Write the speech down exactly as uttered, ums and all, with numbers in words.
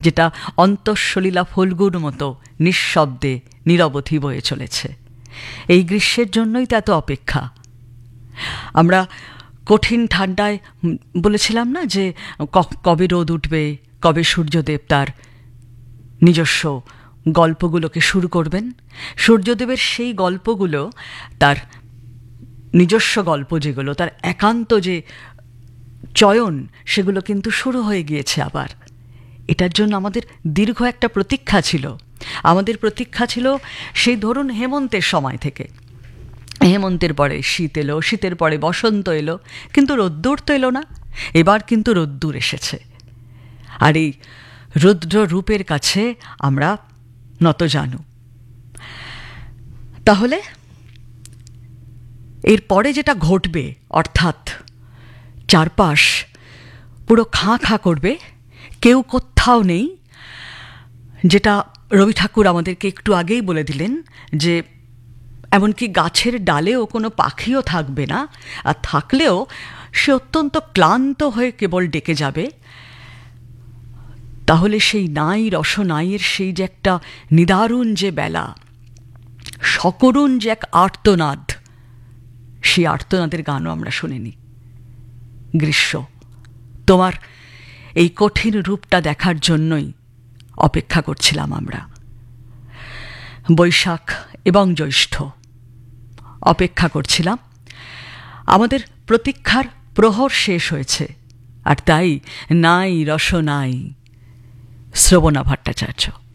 যেটা অন্তঃসলীলা ফল্গুর মতো নিঃশব্দে নিরবধি বয়ে চলেছে। এই গ্রীষ্মের জন্যই তো এত অপেক্ষা। আমরা কঠিন ঠান্ডায় বলেছিলাম না যে কবে রোদ উঠবে, কবে সূর্যদেব তার নিজস্ব গল্পগুলোকে শুরু করবেন। সূর্যদেবের সেই গল্পগুলো, তার নিজস্ব গল্প যেগুলো, তার একান্ত যে চয়ন, সেগুলো কিন্তু শুরু হয়ে গিয়েছে আবার। এটার জন্য আমাদের দীর্ঘ একটা প্রতীক্ষা ছিল। আমাদের প্রতীক্ষা ছিল সেই ধরুন হেমন্তের সময় থেকে। হেমন্তের পরে শীত এলো, শীতের পরে বসন্ত এলো, কিন্তু রোদ্দুর তো এলো না। এবার কিন্তু রোদ্দুর এসেছে। আর এই রুদ্র রূপের কাছে আমরা নতজানু। তাহলে এরপরে যেটা ঘটবে, অর্থাৎ চারপাশ পুরো খাঁ খাঁ করবে, কেউ কোথাও নেই, যেটা রবি ঠাকুর আমাদেরকে একটু আগেই বলে দিলেন যে এমনকি গাছের ডালেও কোনো পাখিও থাকবে না, আর থাকলেও সে অত্যন্ত ক্লান্ত হয়ে কেবল ডেকে যাবে। তাহলে সেই নাই রসনাইয়ের সেই যে একটা নিদারুণ যে বেলা, সকরুণ যে এক আর্তনাদ, সেই আর্তনাদের গানও আমরা শুনিনি। গ্রীষ্ম, তোমার এই কঠিন রূপটা দেখার জন্যই অপেক্ষা করছিলাম আমরা। বৈশাখ এবং জ্যৈষ্ঠ অপেক্ষা করছিলাম। আমাদের প্রতীক্ষার প্রহর শেষ হয়েছে, আর তাই নাই রস নাই। শ্রবণা ভট্টাচার্য।